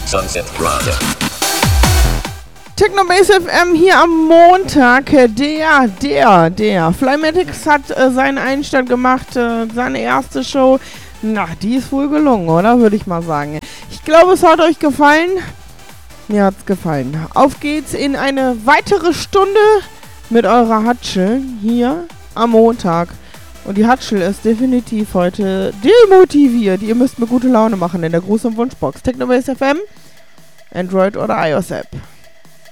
Sunset Radio. Technobase FM hier am Montag. Der Flymatics hat seinen Einstand gemacht, seine erste Show. Na, die ist wohl gelungen, oder? Würde ich mal sagen. Ich glaube, es hat euch gefallen. Mir hat's gefallen. Auf geht's in eine weitere Stunde mit eurer Hatschel hier am Montag. Und die Hatschel ist definitiv heute demotiviert. Ihr müsst mir gute Laune machen in der großen Wunschbox. Technobase FM, Android oder iOS App.